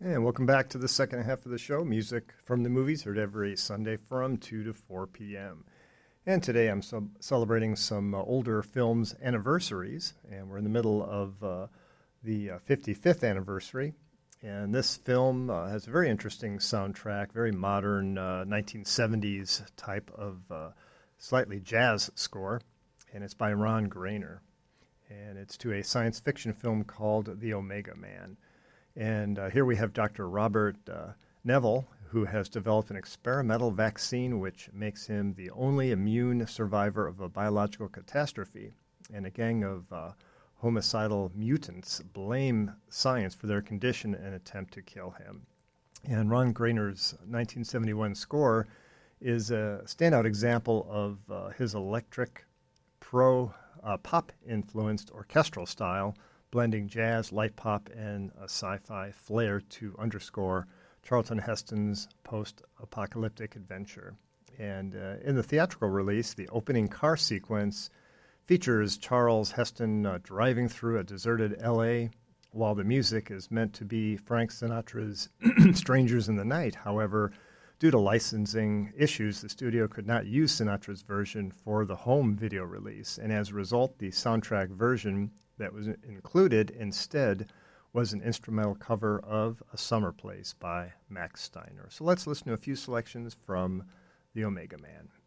And welcome back to the second half of the show, Music from the Movies, heard every Sunday from 2 to 4 p.m. And today I'm celebrating some older films' anniversaries, and we're in the middle of the 55th anniversary. And this film has a very interesting soundtrack, very modern 1970s type of slightly jazz score, and it's by Ron Grainer. And it's to a science fiction film called The Omega Man. And here we have Dr. Robert Neville, who has developed an experimental vaccine which makes him the only immune survivor of a biological catastrophe. And a gang of homicidal mutants blame science for their condition and attempt to kill him. And Ron Grainer's 1971 score is a standout example of his electric, pop-influenced orchestral style, blending jazz, light pop, and a sci-fi flair to underscore Charlton Heston's post-apocalyptic adventure. And in the theatrical release, the opening car sequence features Charles Heston driving through a deserted L.A., while the music is meant to be Frank Sinatra's Strangers in the Night. However, due to licensing issues, the studio could not use Sinatra's version for the home video release, and as a result, the soundtrack version that was included instead was an instrumental cover of A Summer Place by Max Steiner. So let's listen to a few selections from The Omega Man.